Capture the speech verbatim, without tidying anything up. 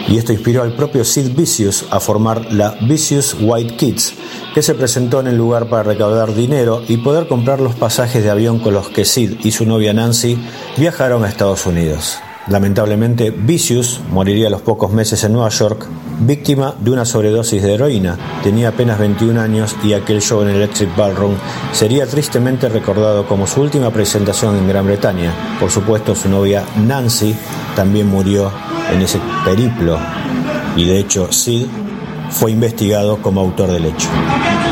Y esto inspiró al propio Sid Vicious a formar la Vicious White Kids, que se presentó en el lugar para recaudar dinero y poder comprar los pasajes de avión con los que Sid y su novia Nancy viajaron a Estados Unidos. Lamentablemente, Vicious moriría a los pocos meses en Nueva York, víctima de una sobredosis de heroína. Tenía apenas veintiún años y aquel show en el Electric Ballroom sería tristemente recordado como su última presentación en Gran Bretaña. Por supuesto, su novia Nancy también murió en ese periplo y de hecho Sid fue investigado como autor del hecho.